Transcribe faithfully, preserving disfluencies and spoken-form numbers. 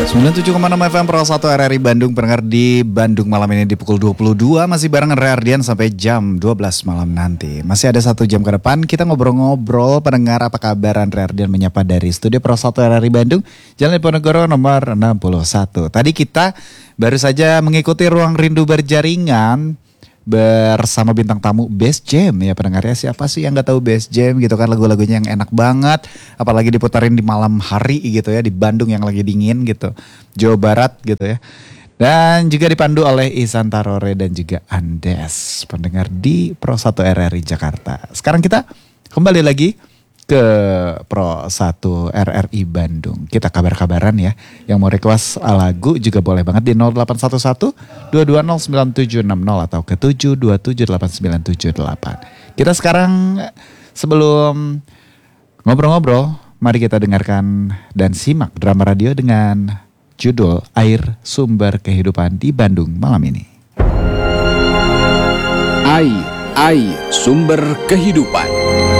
sembilan puluh tujuh koma enam F M Pro satu R R I Bandung, pendengar di Bandung malam ini di pukul dua puluh dua masih bareng Ray Ardian sampai jam dua belas malam nanti. Masih ada satu jam ke depan kita ngobrol-ngobrol. Pendengar, apa kabar? Ray Ardian menyapa dari studio Pro satu R R I Bandung, Jalan Diponegoro nomor enam puluh satu. Tadi kita baru saja mengikuti Ruang Rindu Berjaringan bersama bintang tamu Best Jam ya pendengar ya. Siapa sih yang gak tahu Best Jam gitu kan, lagu-lagunya yang enak banget, apalagi diputarin di malam hari gitu ya, di Bandung yang lagi dingin gitu, Jawa Barat gitu ya. Dan juga dipandu oleh Ihsan Tarore dan juga Andes, pendengar di Pro satu R R I Jakarta. Sekarang kita kembali lagi ke Pro satu R R I Bandung. Kita kabar-kabaran ya. Yang mau request lagu juga boleh banget di nol delapan satu satu dua dua nol sembilan tujuh enam nol atau ke tujuh dua tujuh delapan sembilan tujuh delapan. Kita sekarang sebelum ngobrol-ngobrol, mari kita dengarkan dan simak drama radio dengan judul Air Sumber Kehidupan di Bandung malam ini. Air, air sumber kehidupan.